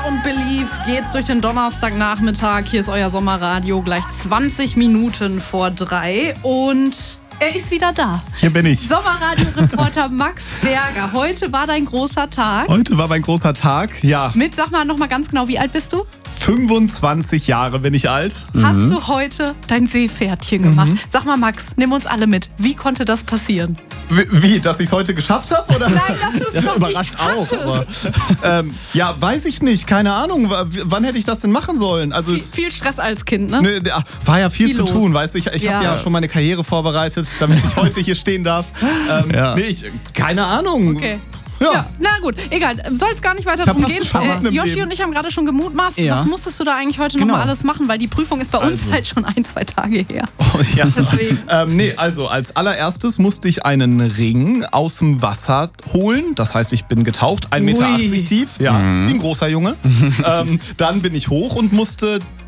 und Believe geht's durch den Donnerstagnachmittag. Hier ist euer Sommerradio, gleich 20 Minuten vor 3 und er ist wieder da. Hier bin ich. Sommerradio-Reporter Max Berger. Heute war dein großer Tag. Heute war mein großer Tag, ja. Mit, sag mal noch mal ganz genau, wie alt bist du? 25 Jahre bin ich alt. Hast du heute dein Seepferdchen gemacht? Sag mal, Max, nimm uns alle mit. Wie konnte das passieren? Wie, dass ich es heute geschafft habe? Oder? Nein, dass du es Das noch überrascht nicht auch. hattest. Aber, ja, weiß ich nicht. Keine Ahnung. Wann hätte ich das denn machen sollen? Also, Viel Stress als Kind, ne? ne, war ja viel zu los. tun, weißt du. Ich Ja. habe ja schon meine Karriere vorbereitet, damit ich heute hier stehen darf. Nee, keine Ahnung. Okay. Ja. Ja, na gut, egal. Soll es gar nicht weiter drum Verpasste gehen. Chancen im Yoshi Leben. und ich haben gerade schon gemutmaßt. Ja. Was musstest du da eigentlich heute noch Genau. mal alles machen? Weil die Prüfung ist bei uns Also. halt schon 1-2 Tage her. Oh, ja. Deswegen. Also als allererstes musste ich einen Ring aus dem Wasser holen. Das heißt, ich bin getaucht, 1,80 Meter Ui. tief. Ja, wie ein großer Junge. Dann bin ich hoch und musste